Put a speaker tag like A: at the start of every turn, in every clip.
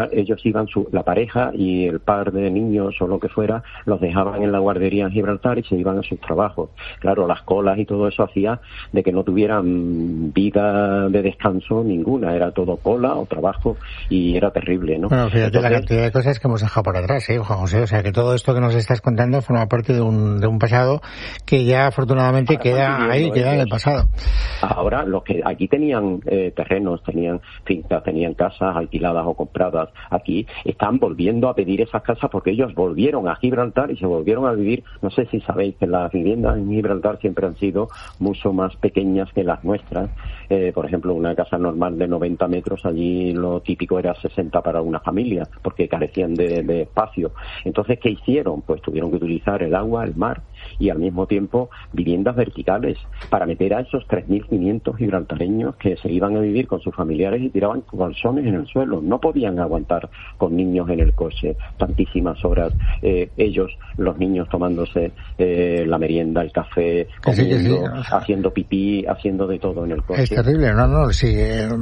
A: ellos iban, la pareja y el par de niños o lo que fuera, los dejaban en la guardería en Gibraltar y se iban a sus trabajos. Claro, las colas y todo eso hacía de que no tuvieran vida de descanso ninguna, era todo cola o trabajo y era terrible, ¿no?
B: Bueno, fíjate. Entonces, la cantidad de cosas que hemos dejado por atrás, Juan José, o sea que todo esto que nos estás contando forma parte de un pasado que ya afortunadamente queda ahí, queda en el pasado.
A: Ahora, los que aquí tenían terrenos, tenían fincas, tenían casas alquiladas o compradas, aquí están volviendo a pedir esas casas porque ellos volvieron a Gibraltar y se volvieron a vivir. No sé si sabéis que las viviendas en Gibraltar siempre han sido mucho más pequeñas que las nuestras. Por ejemplo, una casa normal de 90 metros, allí lo típico era 60 para una familia, porque carecían de espacio. Entonces, ¿qué hicieron? Pues tuvieron que utilizar el agua, el mar, y al mismo tiempo viviendas verticales para meter a esos 3.500 gibraltareños que se iban a vivir con sus familiares y tiraban colchones en el suelo. No podían aguantar con niños en el coche tantísimas horas, ellos, los niños tomándose la merienda, el café, comiendo, haciendo pipí, haciendo de todo en el coche.
B: Es terrible, sí,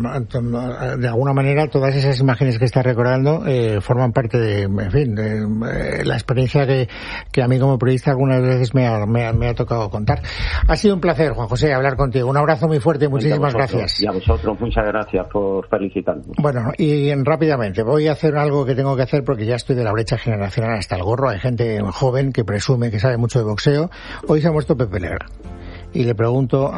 B: de alguna manera todas esas imágenes que estás recordando forman parte de, en fin, de la experiencia que a mí como periodista algunas veces me ha tocado contar. Ha sido un placer, Juan José, hablar contigo. Un abrazo muy fuerte y muchísimas gracias.
A: Y a vosotros, muchas gracias por felicitarnos.
B: Bueno, y rápidamente, voy a hacer algo que tengo que hacer porque ya estoy de la brecha generacional hasta el gorro. Hay gente joven que presume que sabe mucho de boxeo. Hoy se ha muerto Pepe Legra. Y le pregunto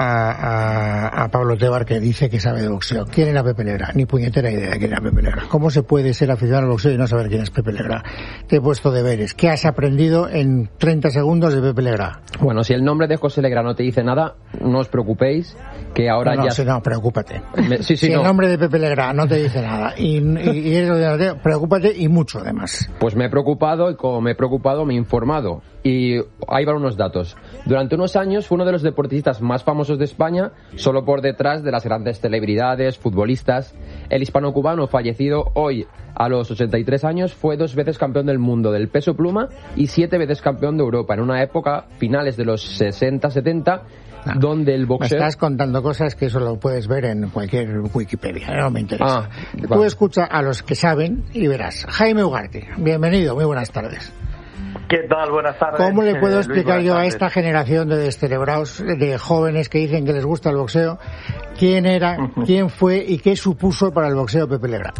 B: a Pablo Tebar, que dice que sabe de boxeo. ¿Quién era Pepe Legra? Ni puñetera idea de quién era Pepe Legra. ¿Cómo se puede ser aficionado al boxeo y no saber quién es Pepe Legra? Te he puesto deberes. ¿Qué has aprendido en 30 segundos de Pepe Legra?
C: Bueno, si el nombre de José Legra no te dice nada, no os preocupéis, que ahora
B: No, preocúpate. Si el nombre de Pepe Legra no te dice nada y eres preocúpate y mucho además.
C: Pues me he preocupado y como me he preocupado me he informado. Y ahí van unos datos. Durante unos años fue uno de los deportistas más famosos de España, solo por detrás de las grandes celebridades, futbolistas. El hispano-cubano, fallecido hoy a los 83 años, fue 2 veces campeón del mundo del peso pluma y 7 veces campeón de Europa, en una época, finales de los 60-70, donde el boxeo...
B: Me estás contando cosas que eso lo puedes ver en cualquier Wikipedia, no me interesa. Tú escucha a los que saben y verás. Jaime Ugarte, bienvenido, muy buenas tardes.
D: ¿Qué tal? Buenas tardes.
B: ¿Cómo le puedo explicar yo a esta generación de descerebrados, de jóvenes que dicen que les gusta el boxeo, quién era, quién fue y qué supuso para el boxeo Pepe Legra?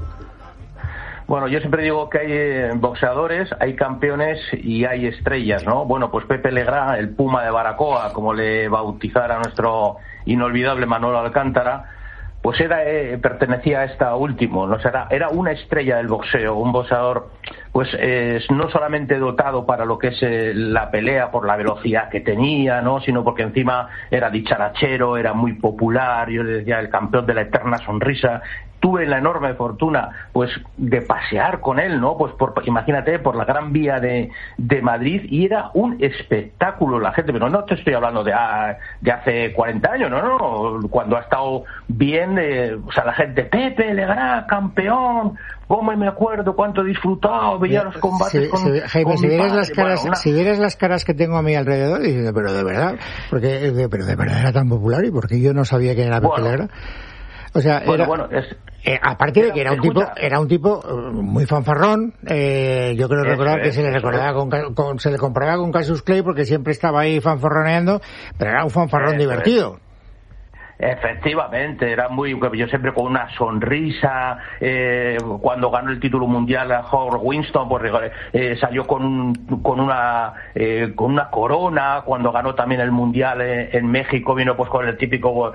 D: Bueno, yo siempre digo que hay boxeadores, hay campeones y hay estrellas, ¿no? Bueno, pues Pepe Legra, el Puma de Baracoa, como le bautizara nuestro inolvidable Manolo Alcántara, pues pertenecía a esta última, ¿no? Era una estrella del boxeo, un boxeador pues no solamente dotado para lo que es la pelea por la velocidad que tenía, ¿no? Sino porque encima era dicharachero, era muy popular, yo le decía el campeón de la eterna sonrisa. Tuve la enorme fortuna pues de pasear con él, ¿no? Pues imagínate, por la Gran Vía de Madrid, y era un espectáculo la gente, pero no te estoy hablando de hace 40 años, no, cuando ha estado bien, la gente, Pepe Legra, campeón, cómo me acuerdo cuánto he disfrutado, veía los combates
B: Jaime, si vieras las caras que tengo a mi alrededor, y pero de verdad, pero de verdad era tan popular, y porque yo no sabía quién era Pepe Legra. O sea, aparte de que era un tipo muy fanfarrón, yo creo recordar que se le recordaba se le comparaba con Cassius Clay porque siempre estaba ahí fanfarroneando, pero era un fanfarrón divertido.
D: Efectivamente, era yo siempre con una sonrisa. Cuando ganó el título mundial a Howard Winston, pues salió con una corona. Cuando ganó también el mundial en México, vino pues con el típico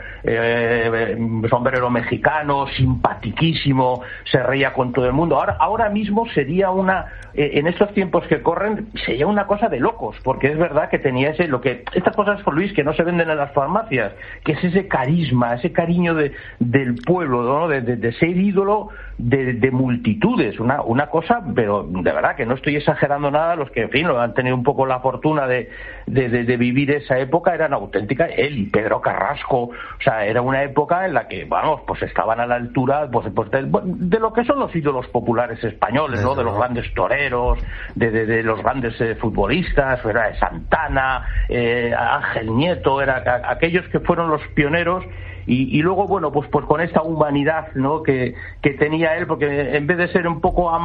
D: sombrero mexicano, simpaticísimo, se reía con todo el mundo. Ahora mismo sería en estos tiempos que corren, sería una cosa de locos, porque es verdad que tenía estas cosas, Juan Luis, que no se venden en las farmacias, que es ese ese cariño del pueblo, ¿no? de ser ídolo de multitudes, una cosa, pero de verdad que no estoy exagerando nada. Los que, en fin, han tenido un poco la fortuna de vivir esa época eran auténticas. Él y Pedro Carrasco, o sea, era una época en la que, vamos, pues estaban a la altura pues de lo que son los ídolos populares españoles, ¿no? De los grandes toreros, de los grandes futbolistas, era de Santana, Ángel Nieto, era aquellos que fueron los pioneros. y luego, bueno, pues con esta humanidad, ¿no?, que tenía él, porque en vez de ser un poco